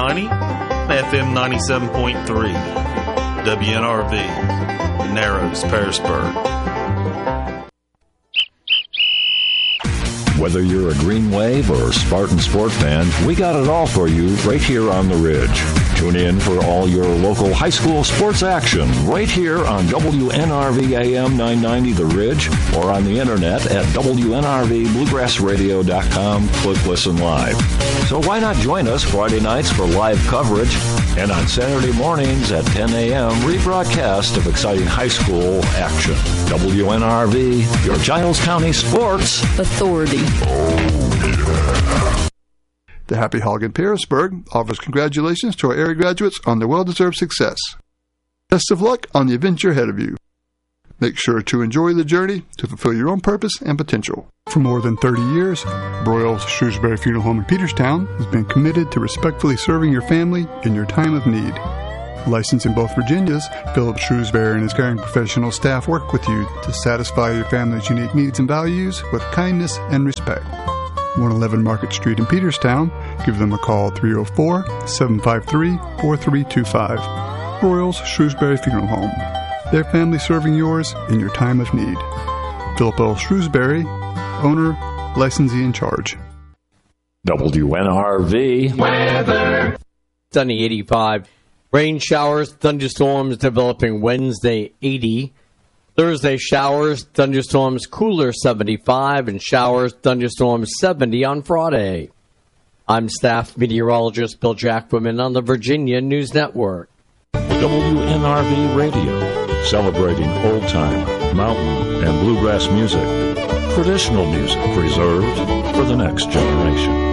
AM990 and FM 97.3. WNRV, Narrows, Pearisburg. Whether you're a Green Wave or Spartan Sport fan, we got it all for you right here on The Ridge. Tune in for all your local high school sports action right here on WNRV AM 990 The Ridge or on the internet at WNRVBluegrassRadio.com. Click Listen Live. So why not join us Friday nights for live coverage and on Saturday mornings at 10 a.m. rebroadcast of exciting high school action. WNRV, your Giles County Sports Authority. The Happy Hog in Pearisburg offers congratulations to our area graduates on their well-deserved success. Best of luck on the adventure ahead of you. Make sure to enjoy the journey to fulfill your own purpose and potential. For more than 30 years, Broyles Shrewsbury Funeral Home in Peterstown has been committed to respectfully serving your family in your time of need. Licensed in both Virginias, Philip Shrewsbury and his caring professional staff work with you to satisfy your family's unique needs and values with kindness and respect. 111 Market Street in Peterstown. Give them a call 304-753-4325. Broyles Shrewsbury Funeral Home. Their family serving yours in your time of need. Philip L. Shrewsbury, owner, licensee in charge. WNRV weather. Sunny 85. Rain showers, thunderstorms developing Wednesday 80. Thursday showers, thunderstorms cooler 75, and showers, thunderstorms 70 on Friday. I'm staff meteorologist Bill Jackwoman on the Virginia News Network. WNRV Radio, celebrating old-time, mountain, and bluegrass music. Traditional music preserved for the next generation.